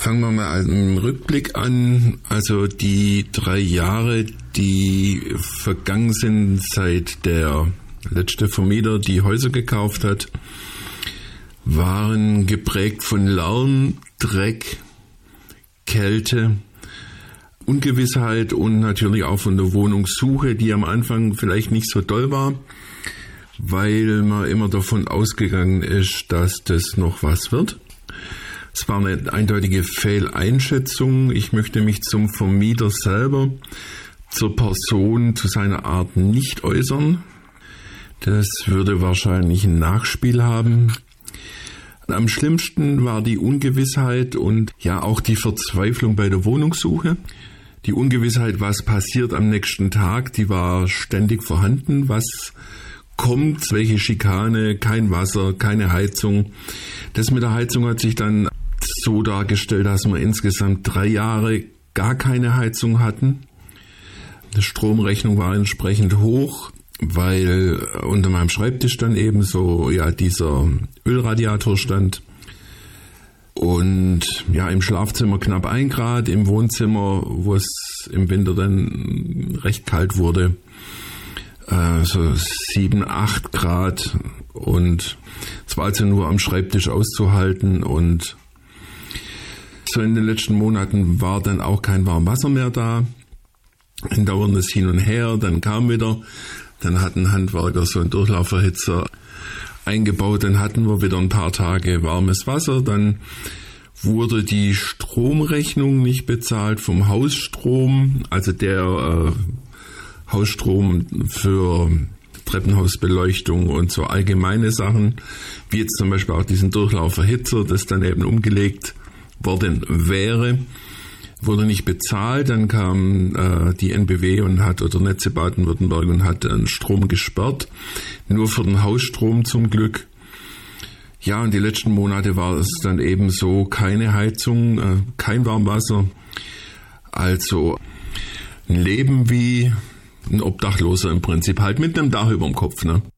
Fangen wir mal einen Rückblick an. Also die 3 Jahre, die vergangen sind, seit der letzte Vermieter die Häuser gekauft hat, waren geprägt von Lärm, Dreck, Kälte, Ungewissheit und natürlich auch von der Wohnungssuche, die am Anfang vielleicht nicht so toll war, weil man immer davon ausgegangen ist, dass das noch was wird. Es war eine eindeutige Fehleinschätzung. Ich möchte mich zum Vermieter selber, zur Person, zu seiner Art nicht äußern. Das würde wahrscheinlich ein Nachspiel haben. Am schlimmsten war die Ungewissheit und ja auch die Verzweiflung bei der Wohnungssuche. Die Ungewissheit, was passiert am nächsten Tag, die war ständig vorhanden. Was kommt, welche Schikane, kein Wasser, keine Heizung. Das mit der Heizung hat sich dann so dargestellt, dass wir insgesamt 3 Jahre gar keine Heizung hatten. Die Stromrechnung war entsprechend hoch, weil unter meinem Schreibtisch dann eben so dieser Ölradiator stand. Und ja, im Schlafzimmer knapp 1 Grad, im Wohnzimmer, wo es im Winter dann recht kalt wurde, so 7, 8 Grad. Und es war also nur am Schreibtisch auszuhalten. Und so in den letzten Monaten war dann auch kein Warmwasser mehr da. Ein dauerndes Hin und Her, dann kam wieder. Dann hat ein Handwerker so einen Durchlauferhitzer eingebaut, dann hatten wir wieder ein paar Tage warmes Wasser, dann wurde die Stromrechnung nicht bezahlt vom Hausstrom, also der Hausstrom für Treppenhausbeleuchtung und so allgemeine Sachen, wie jetzt zum Beispiel auch diesen Durchlauferhitzer, das dann eben umgelegt worden wäre, wurde nicht bezahlt. Dann kam die NBW oder Netze Baden-Württemberg und hat den Strom gesperrt, nur für den Hausstrom zum Glück. Ja, und die letzten Monate war es dann eben so, keine Heizung, kein Warmwasser, also ein Leben wie ein Obdachloser im Prinzip, halt mit einem Dach über dem Kopf, ne?